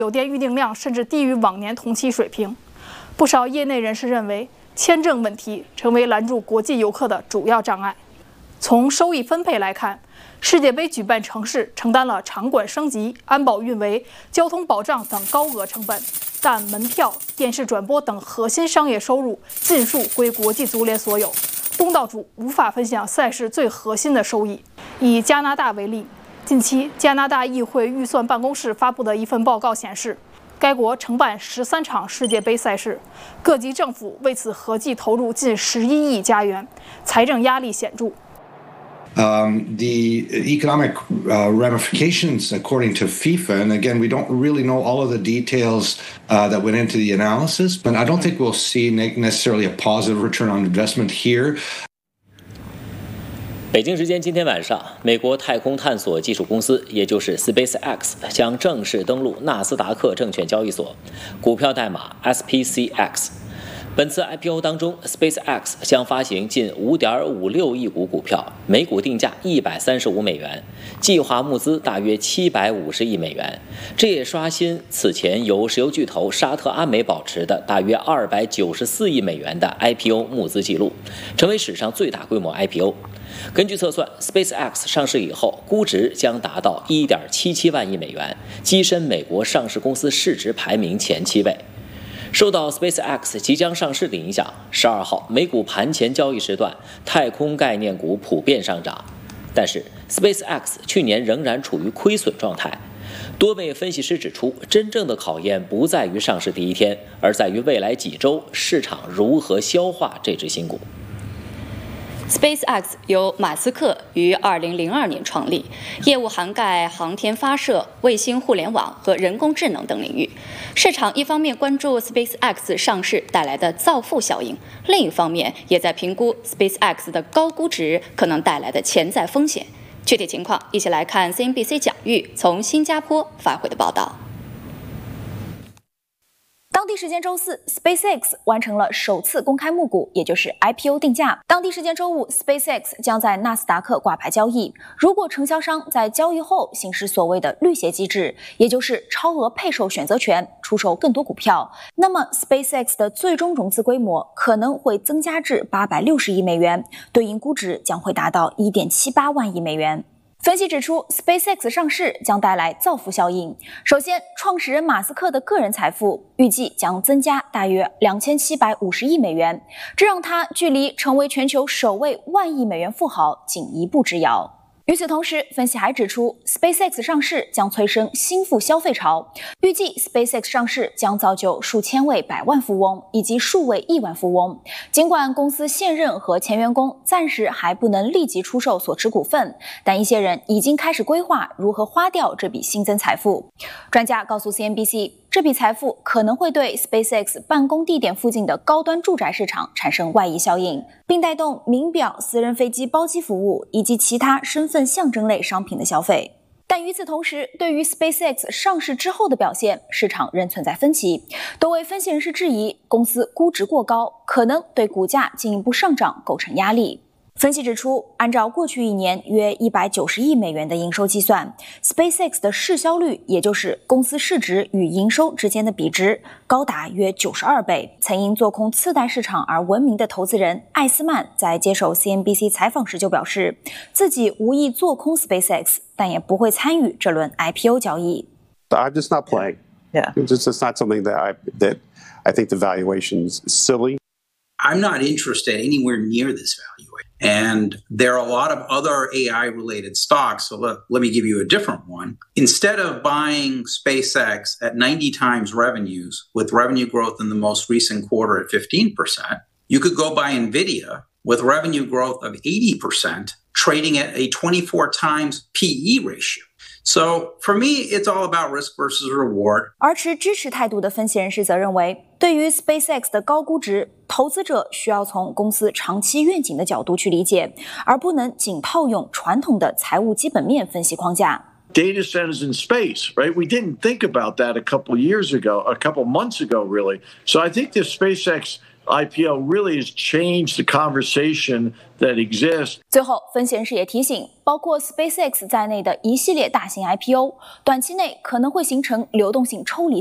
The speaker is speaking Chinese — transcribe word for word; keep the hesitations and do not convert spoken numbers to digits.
酒店预订量甚至低于往年同期水平。不少业内人士认为，签证问题成为拦住国际游客的主要障碍。从收益分配来看，世界杯举办城市承担了场馆升级、安保运维、交通保障等高额成本，但门票、电视转播等核心商业收入尽数归国际足联所有，东道主无法分享赛事最核心的收益。以加拿大为例，近期加拿大议会预算办公室发布的一份报告显示，该国承办十三场世界杯赛事，各级政府为此合计投入近十一亿加元，财政压力显著。 Um, the economic uh, ramifications, according to FIFA, and again, we don't really know all of the details uh, that went into the analysis, but I don't think we'll see necessarily a positive return on investment here. 北京时间今天晚上，美国太空探索技术公司，也就是 SpaceX 将正式登陆纳斯达克证券交易所，股票代码 S P C X。本次 I P O 当中 ，SpaceX 将发行近 五点五六亿股股票，每股定价一百三十五美元，计划募资大约七百五十亿美元。这也刷新此前由石油巨头沙特阿美保持的大约二百九十四亿美元的 I P O 募资记录，成为史上最大规模 I P O。根据测算 ，SpaceX 上市以后，估值将达到 一点七七万亿美元，跻身美国上市公司市值排名前七位。受到 SpaceX 即将上市的影响，十二号美股盘前交易时段，太空概念股普遍上涨。但是 SpaceX 去年仍然处于亏损状态。多位分析师指出，真正的考验不在于上市第一天，而在于未来几周市场如何消化这只新股。 SpaceX 由马斯克于二零零二年创立，业务涵盖航天发射、卫星互联网和人工智能等领域。市场一方面关注 SpaceX 上市带来的造富效应，另一方面也在评估 SpaceX 的高估值可能带来的潜在风险。具体情况，一起来看 C N B C 蒋玉从新加坡发回的报道。 当地时间周四 ，SpaceX 完成了首次公开募股，也就是 I P O 定价。当地时间周五 ，SpaceX 将在纳斯达克挂牌交易。如果承销商在交易后行使所谓的绿鞋机制，也就是超额配售选择权，出售更多股票，那么 SpaceX 的最终融资规模可能会增加至八百六十亿美元，对应估值将会达到 一点七八万亿美元。分析指出 ，SpaceX 上市将带来造富效应。首先，创始人马斯克的个人财富预计将增加大约两千七百五十亿美元，这让他距离成为全球首位万亿美元富豪仅一步之遥。与此同时，分析还指出 ，SpaceX 上市将催生新富消费潮。预计 SpaceX 上市将造就数千位百万富翁以及数位亿万富翁。尽管公司现任和前员工暂时还不能立即出售所持股份，但一些人已经开始规划如何花掉这笔新增财富。专家告诉 C N B C， 这笔财富可能会对 SpaceX 办公地点附近的高端住宅市场产生外溢效应，并带动名表、私人飞机包机服务以及其他身份象征类商品的消费。但与此同时，对于 SpaceX 上市之后的表现，市场仍存在分歧。多位分析人士质疑，公司估值过高，可能对股价进一步上涨构成压力。分析指出，按照过去一年约一百九十亿美元的营收计算 ，SpaceX 的市销率，也就是公司市值与营收之间的比值，高达约九十二倍。曾因做空次贷市场而闻名的投资人艾斯曼在接受 C N B C 采访时就表示，自己无意做空 SpaceX， 但也不会参与这轮 I P O 交易。 I'm just not playing. Yeah, it's just not something that I that I think the valuation's silly. I'm not interested anywhere near this valuation. And there are a lot of other A I-related stocks, so let, let me give you a different one. Instead of buying SpaceX at ninety times revenues, with revenue growth in the most recent quarter at fifteen percent, you could go buy NVIDIA with revenue growth of eighty percent, trading at a twenty-four times P E ratio. So for me, it's all about risk versus reward. 而持支持态度的分析人士则认为，对于 SpaceX 的高估值，投资者需要从公司长期愿景的角度去理解，而不能仅套用传统的财务基本面分析框架。 Data centers in space, right? We didn't think about that a couple of years ago, a couple of months ago, really. So I think the SpaceX I P O really has changed the conversation that exists. 最后，分析人士也提醒，包括 SpaceX 在内的一系列大型 I P O， 短期内可能会形成流动性抽离